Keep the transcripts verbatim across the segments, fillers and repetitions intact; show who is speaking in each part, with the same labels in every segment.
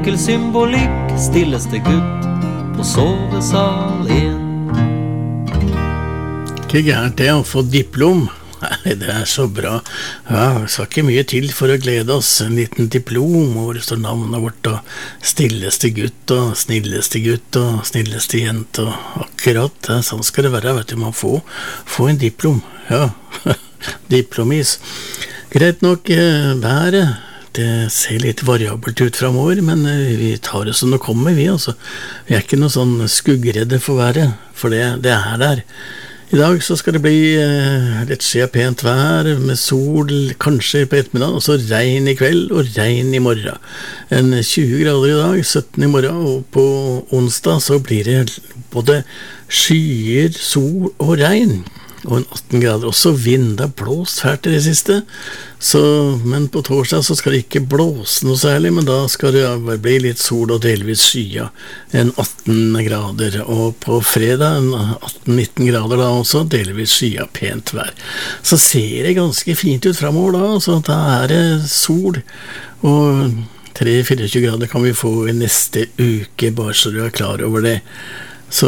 Speaker 1: enkel symbolikk, stilleste gutt på sovesal en.
Speaker 2: Ikke gærent det å få diplom. Nei, det er så bra. Ja, det skal ikke mye til for å glede oss. En liten diplom hvor det står navnet vårt og stilleste gutt og snilleste gutt og snilleste jente og akkurat. Ja, sånn skal det være, vet du, man får få en diplom. Ja, diplomis. Greit nok, været. Det ser litt variabelt ut fremover, men vi tar det som det kommer, vi altså. Vi er ikke noe sånn skuggredde for været, for det, det er der. I dag så skal det bli eh, litt skje pent vær, med sol kanskje på ettermiddag, og så regn i kveld og regn i morgen. En tjue grader i dag, sytten i morgen, og på onsdag så blir det både skyer, sol og regn. Og en atten grader, også vind, det har blåst fælt i det siste, så, men på torsdag så skal det ikke blåse noe særlig, men da skal det bli litt sol og delvis skya, en atten grader, og på fredag en atten nitten grader da også, delvis skya, pent vær. Så ser det ganske fint ut fremover da, så da er det sol, og tre til tjuefire grader kan vi få i neste uke, bare så du er klar over det. Så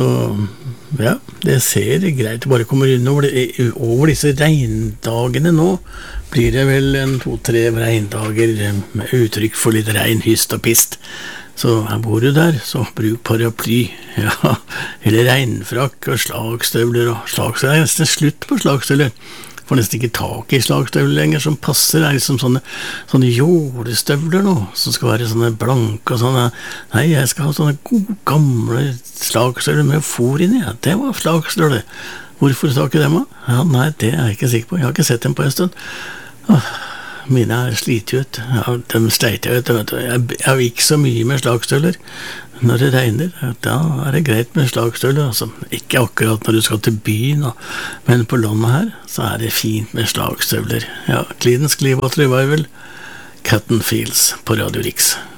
Speaker 2: ja, det ser greit bare kommer inn over, det, over disse regndagene nå. Blir det vel en to-tre regndager med uttrykk for litt regn, hyst og pist. Så her bor du der, så bruk paraply, ja, eller regnfrakk og slagstøvler og slagstøvler. Det er nesten slutt på slagstøvler. Får nesten ikke tak i slagstøvler lenger som passer. Det er liksom sånne, sånne jordestøvler nå, som skal være sånne blanke og sånne. Nei, jeg skal ha sånne gode, gamle slagstøvler med for inni. Ja, det var slagstøvler. Hvorfor sa ikke dem? Ja, nei, det er jeg ikke sikker på. Jeg har ikke sett dem på en stund. Åh, mine er slitet ut. Ja, de sleit jeg ut. Jeg, jeg gikk så mye med slagstøvler. Når det regner, da er det greit med slagstøvler. Altså, ikke akkurat når du skal til byen, men på landet her, så er det fint med slagstøvler. Ja, Creedence Clearwater Revival, Cotton Fields på Radio Riks.